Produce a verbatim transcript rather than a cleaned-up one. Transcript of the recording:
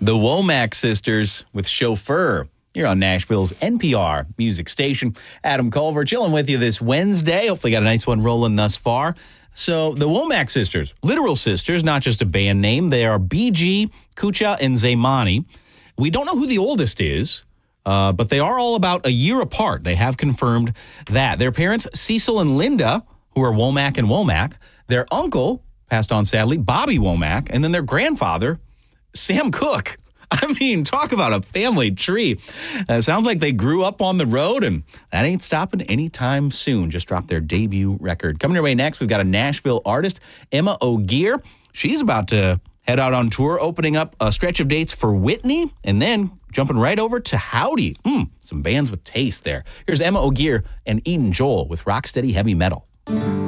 The Womack Sisters with Chauffeur. You're on Nashville's N P R music station. Adam Culver chilling with you this Wednesday. Hopefully got a nice one rolling thus far. So the Womack Sisters, literal sisters, not just a band name. They are B G, Kucha, and Zaymani. We don't know who the oldest is, uh, but they are all about a year apart. They have confirmed that. Their parents, Cecil and Linda, who are Womack and Womack. Their uncle, passed on sadly, Bobby Womack. And then their grandfather, Sam Cooke. I mean, talk about a family tree. Uh, sounds like they grew up on the road, and that ain't stopping anytime soon. Just dropped their debut record. Coming your way next, we've got a Nashville artist, Emma O'Gear. She's about to head out on tour, opening up a stretch of dates for Whitney, and then jumping right over to Howdy. Mm, some bands with taste there. Here's Emma O'Gear and Eden Joel with Rocksteady Heavy Metal.